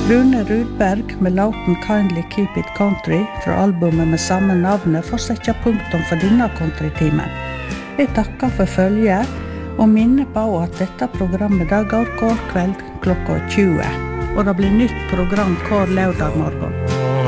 Rune Rudberg med låten Kindly Keep It Country fra albumet med samme navnet får sette punktum for denne countrytimen. Jeg takker for følget og minner på at dette programmet da går hver kveld klokka 20. Og det blir nytt program hver lørdag morgen.